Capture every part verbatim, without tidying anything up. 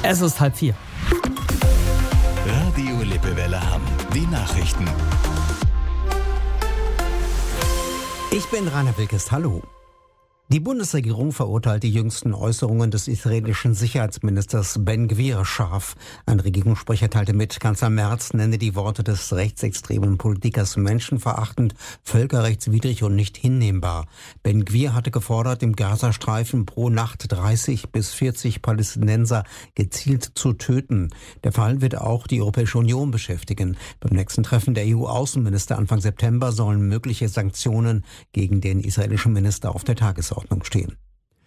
Es ist halb vier. Radio Lippewelle Hamm. Die Nachrichten. Ich bin Rainer Wilkes. Hallo. Die Bundesregierung verurteilt die jüngsten Äußerungen des israelischen Sicherheitsministers Ben Gvir scharf. Ein Regierungssprecher teilte mit, Kanzler Merz nenne die Worte des rechtsextremen Politikers menschenverachtend, völkerrechtswidrig und nicht hinnehmbar. Ben Gvir hatte gefordert, im Gazastreifen pro Nacht dreißig bis vierzig Palästinenser gezielt zu töten. Der Fall wird auch die Europäische Union beschäftigen. Beim nächsten Treffen der E U-Außenminister Anfang September sollen mögliche Sanktionen gegen den israelischen Minister auf der Tagesordnung stehen.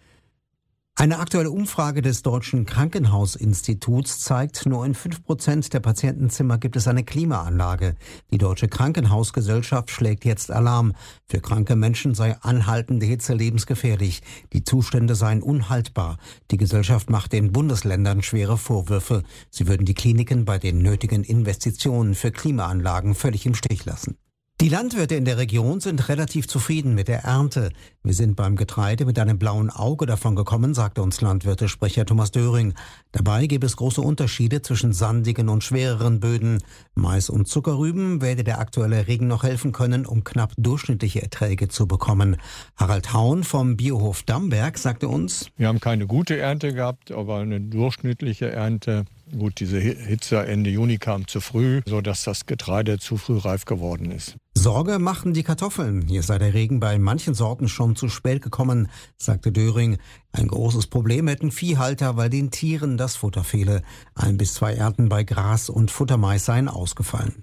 Eine aktuelle Umfrage des Deutschen Krankenhausinstituts zeigt, nur in fünf Prozent der Patientenzimmer gibt es eine Klimaanlage. Die Deutsche Krankenhausgesellschaft schlägt jetzt Alarm. Für kranke Menschen sei anhaltende Hitze lebensgefährlich. Die Zustände seien unhaltbar. Die Gesellschaft macht den Bundesländern schwere Vorwürfe. Sie würden die Kliniken bei den nötigen Investitionen für Klimaanlagen völlig im Stich lassen. Die Landwirte in der Region sind relativ zufrieden mit der Ernte. Wir sind beim Getreide mit einem blauen Auge davon gekommen, sagte uns Landwirtesprecher Thomas Döring. Dabei gäbe es große Unterschiede zwischen sandigen und schwereren Böden. Mais und Zuckerrüben werde der aktuelle Regen noch helfen können, um knapp durchschnittliche Erträge zu bekommen. Harald Haun vom Biohof Damberg sagte uns: Wir haben keine gute Ernte gehabt, aber eine durchschnittliche Ernte. Gut, diese Hitze Ende Juni kam zu früh, sodass das Getreide zu früh reif geworden ist. Sorge machen die Kartoffeln. Hier sei der Regen bei manchen Sorten schon zu spät gekommen, sagte Döring. Ein großes Problem hätten Viehhalter, weil den Tieren das Futter fehle. Ein bis zwei Ernten bei Gras und Futtermais seien ausgefallen.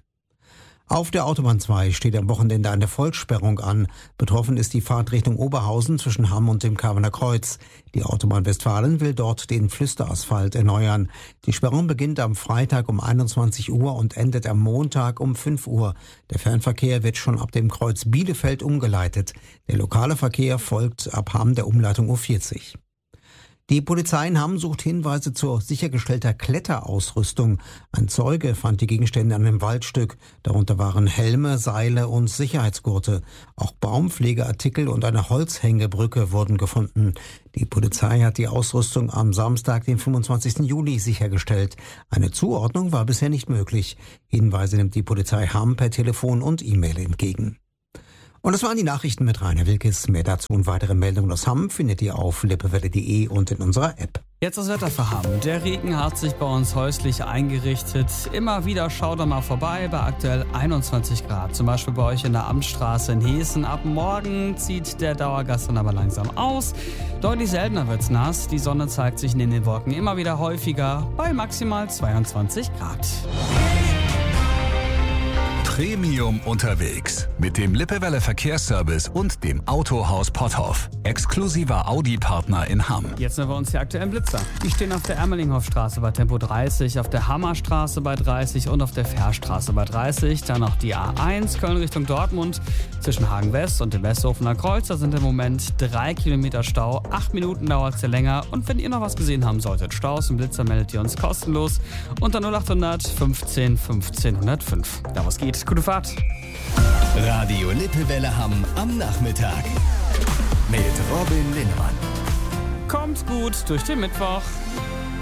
Auf der Autobahn zwei steht am Wochenende eine Vollsperrung an. Betroffen ist die Fahrt Richtung Oberhausen zwischen Hamm und dem Kamener Kreuz. Die Autobahn Westfalen will dort den Flüsterasphalt erneuern. Die Sperrung beginnt am Freitag um einundzwanzig Uhr und endet am Montag um fünf Uhr. Der Fernverkehr wird schon ab dem Kreuz Bielefeld umgeleitet. Der lokale Verkehr folgt ab Hamm der Umleitung U vierzig. Die Polizei in Hamm sucht Hinweise zur sichergestellter Kletterausrüstung. Ein Zeuge fand die Gegenstände an einem Waldstück. Darunter waren Helme, Seile und Sicherheitsgurte. Auch Baumpflegeartikel und eine Holzhängebrücke wurden gefunden. Die Polizei hat die Ausrüstung am Samstag, den fünfundzwanzigsten Juli, sichergestellt. Eine Zuordnung war bisher nicht möglich. Hinweise nimmt die Polizei Hamm per Telefon und E-Mail entgegen. Und das waren die Nachrichten mit Rainer Wilkes. Mehr dazu und weitere Meldungen aus Hamm findet ihr auf lippewelle punkt de und in unserer App. Jetzt das Wetter für Hamm. Der Regen hat sich bei uns häuslich eingerichtet. Immer wieder schaut er mal vorbei bei aktuell einundzwanzig Grad. Zum Beispiel bei euch in der Amtsstraße in Hessen. Ab morgen zieht der Dauergast dann aber langsam aus. Deutlich seltener wird's nass. Die Sonne zeigt sich in den Wolken immer wieder häufiger bei maximal zweiundzwanzig Grad. Premium unterwegs mit dem Lippewelle Verkehrsservice und dem Autohaus Potthoff. Exklusiver Audi-Partner in Hamm. Jetzt sind wir uns die aktuellen Blitzer. Die stehen auf der Ermelinghofstraße bei Tempo dreißig, auf der Hammerstraße bei dreißig und auf der Fährstraße bei dreißig. Dann noch die A eins Köln Richtung Dortmund. Zwischen Hagen West und dem Westhofener Kreuz, da sind im Moment drei Kilometer Stau. Acht Minuten dauert es ja länger. Und wenn ihr noch was gesehen haben solltet, Staus und Blitzer, meldet ihr uns kostenlos unter null achthundert fünfzehn fünfzehn null fünf. Da was geht. Gute Fahrt. Radio Lippewelle Hamm am Nachmittag mit Robin Linnemann. Kommt gut durch den Mittwoch.